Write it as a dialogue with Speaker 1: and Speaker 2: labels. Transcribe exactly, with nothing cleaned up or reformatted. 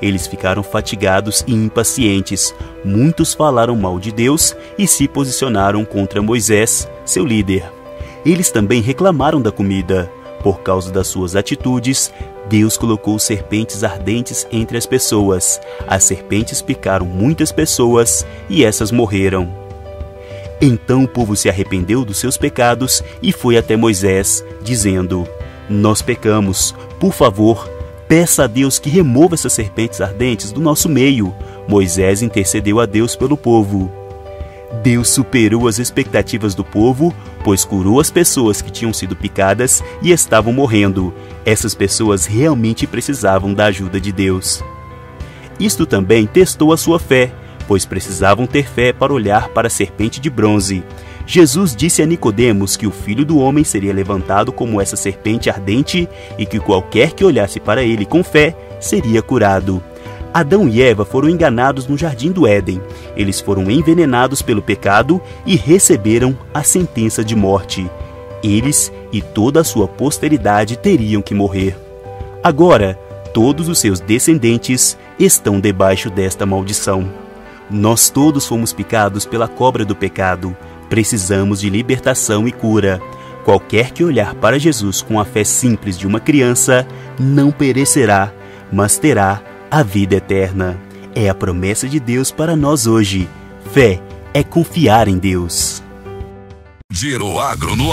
Speaker 1: Eles ficaram fatigados e impacientes. Muitos falaram mal de Deus e se posicionaram contra Moisés, seu líder. Eles também reclamaram da comida. Por causa das suas atitudes, Deus colocou serpentes ardentes entre as pessoas. As serpentes picaram muitas pessoas e essas morreram. Então o povo se arrependeu dos seus pecados e foi até Moisés, dizendo: Nós pecamos, por favor, peça a Deus que remova essas serpentes ardentes do nosso meio. Moisés intercedeu a Deus pelo povo. Deus superou as expectativas do povo, pois curou as pessoas que tinham sido picadas e estavam morrendo. Essas pessoas realmente precisavam da ajuda de Deus. Isto também testou a sua fé, pois precisavam ter fé para olhar para a serpente de bronze. Jesus disse a Nicodemos que o Filho do Homem seria levantado como essa serpente ardente e que qualquer que olhasse para ele com fé seria curado. Adão e Eva foram enganados no jardim do Éden. Eles foram envenenados pelo pecado e receberam a sentença de morte. Eles e toda a sua posteridade teriam que morrer. Agora, todos os seus descendentes estão debaixo desta maldição. Nós todos fomos picados pela cobra do pecado. Precisamos de libertação e cura. Qualquer que olhar para Jesus com a fé simples de uma criança não perecerá, mas terá a vida eterna. É a promessa de Deus para nós hoje. Fé é confiar em Deus.
Speaker 2: Giro Agro no ar.